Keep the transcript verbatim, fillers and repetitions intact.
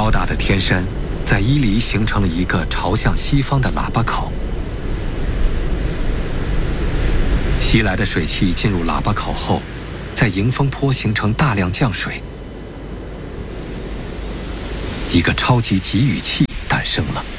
高大的天山在伊犁形成了一个朝向西方的喇叭口。袭来的水汽进入喇叭口后，在迎风坡形成大量降水，一个超级集雨器诞生了。